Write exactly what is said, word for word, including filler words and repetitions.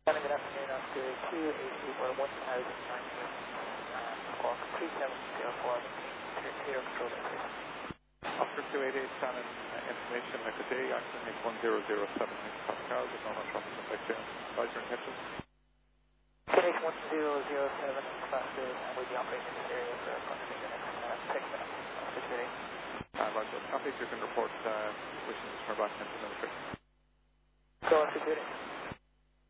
Good afternoon, on to Q A C for one thousand nineteen, uh, squawk three seven zero four, zero control increase. Oscar two eight eight, Shannon, uh, information like a day, accident one zero zero seven nine Pascal, with no more trouble with accident. Advise your intentions. Finish one zero zero seven, classes, and we'll be operating in this area for approximately the next uh, six minutes. Oscar two eight eight. Uh, Roger, copy, you can report uh, wishing to turn back into the military. Go Oscar two eight eight.